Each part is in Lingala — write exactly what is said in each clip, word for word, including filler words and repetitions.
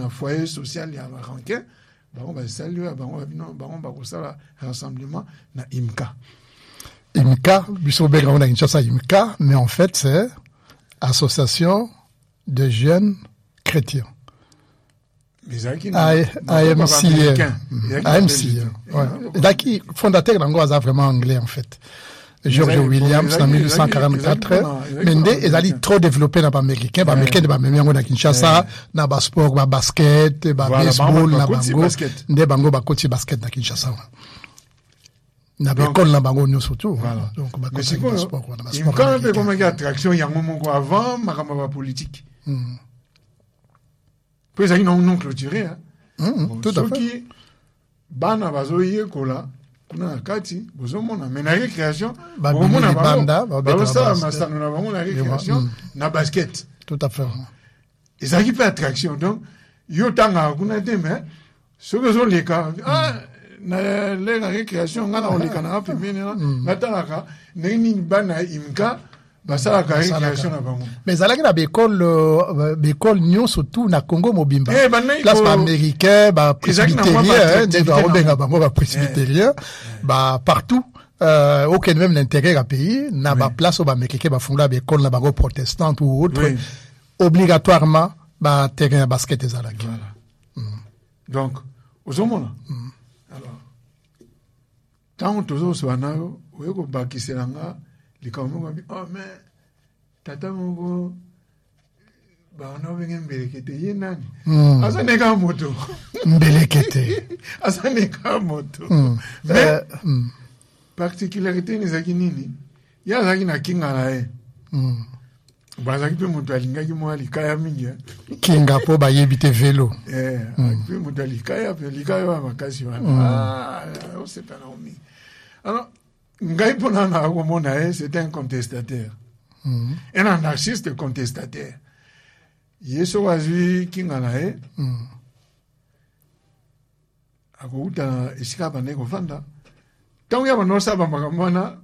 na foyer social ya rankin bango ba saluer bango bino bango ba kosala rassemblement na I M C A. I M C A, biso benga on a Kinshasa I M C A, mais en fait c'est association de jeunes chrétiens. A M C A M C A ouais. Là qui fondateur nango aza vraiment anglais en fait. George Williams en dix-huit cent quarante-quatre mais ndé ezali trop développé na ba américain ba américain de ba même yango na Kinshasa na ba sport ba basket ba baseball na bango ndé bango ba koti basket na Kinshasa na ba école na bango nyo surtout donc ba koti sport na ba sport quand même comme attraction yango moko avant makamba ba politique puis ça non non clôturé hein tout à fait qui bana bazoye kola kuna kati bozomona mais na récréation bomona banda bazosa masano na bango na récréation na basket tout à fait et ça qui fait attraction donc yo tanga kuna deme ce que sont les cas ah na la récréation ngana on les kana pembeni na natalaka nini bana I M C A basala ka récréation na bango mais alaki na bécole bécole nyo surtout na Congo mobimba place ba américain ba presbytérien de ba obenga bango ba presbytérien ba partout euh aucun même l'intérêt la pays na ba place ba américain ba fondla bécole na bango protestante ou autre obligatoirement ba terrain basket ezalaki donc ozomona alors tant tozo swanao oyeko bakiselanga likamongo oh mais tata mongo ba ono benga mbelekete ye nani asane ka moto mbelekete asane ka moto mais particularité ni zaki nini ya zaki na kinga na e ba zaki pe moto alingaki mo alikaya mingi kinga po ba yebite vélo eh pe moto alikaya pe likaya ba makasi wana ah on sait pas non mi alors ngai pona na komona eh c'est un contestataire mm. un anarchiste contestataire yeso wazwi kinga na eh mm. akouta esika bane ko fanda tangu ya bano saba makamana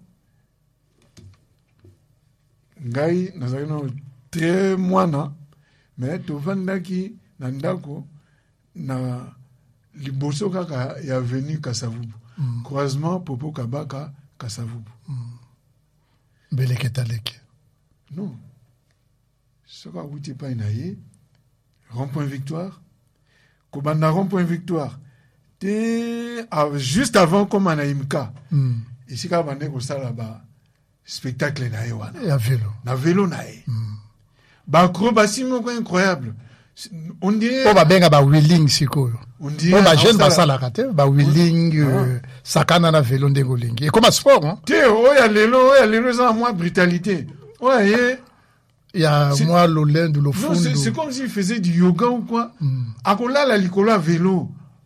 ngai nazali no très mwana mais to vandaki na ndako na liboso kaka ya venu Kasavubu mm. croisement Popo Kabaka Kasavubu. Mm. Beleketaleke. Non. Ce qu'on a dit pas inaye. Rond-point victoire. Kobanda rond-point victoire. Te juste avant comme en I M C A. Mm. Ici quand on est au salle là-bas spectacle na yewana. Ya vélo. Na vélo na ye. Mm. Ba acrobatie moko incroyable. On dirait on va benga ba wheeling sikoyo. On dirait on va jeune ba sala kate ba wheeling euh, sakana na vélo ndengo lingi. Et comme sport hein. Té oh ya lelo ya lelo ça moi brutalité. Ouais, il y a moi le lend le fond. C'est c'est comme s'il faisait du yoga ou quoi. Mm. Akola la likola vélo.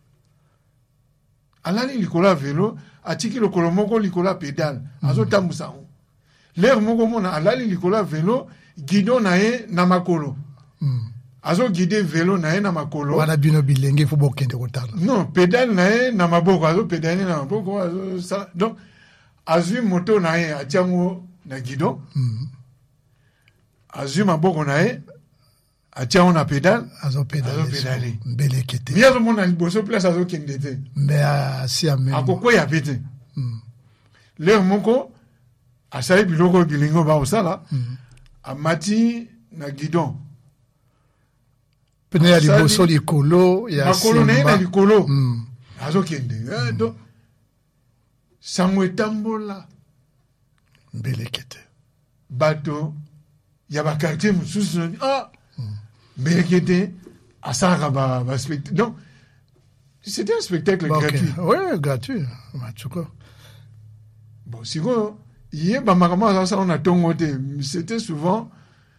Ala ni likola vélo, atiki le kolomoko likola pédale. Azo tamusa. L'air moko mona ala ni likola vélo, guidon na e na makolo. Mm. Azo guider vélo na e na makolo wana bino bilenge fo bokende kotala non pédale na e na maboko azo pédale na maboko azo ça donc azui moto na e atiango na guidon mm. azui maboko na e atiango na pédale azo pédale azo pédale mbelekete bien le monde a liboso place azo kendete mais si amène akoko ya pété mm. l'air moko asai biloko bilingo ba osala mm. amati na guidon pene ya liboso likolo ya makolo na ye na likolo azokende donc sango etambola mbelekete bato ya bakartier mosusu ah mbelekete asalaka ba spectacle donc c'était un spectacle bon, gratuit okay. Oui gratuit machuko bon siko ye bamakambo azasala na tongo te c'était souvent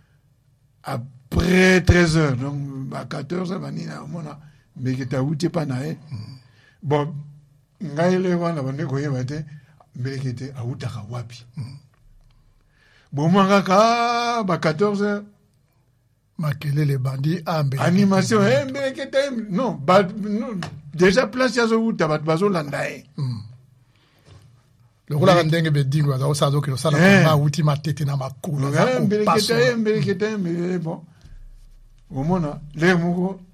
après treize heures, donc à quatorze heures, mais qui t'a outé pas naé. Bon, ngaïle wana bande koye bate, mais qui était à outaka wapi. Bon, moi, ka, bah quatorze heures. Makele les bandits, animation, eh, mais qui était, non, bah, non, déjà place ya zo outa, bat bazo landae. Le rôle ndenge bedingo azo sazo que ça la ma outi ma tête na makulu. Mais qui était, mais qui était, mais bon. Au moment là, l'air moko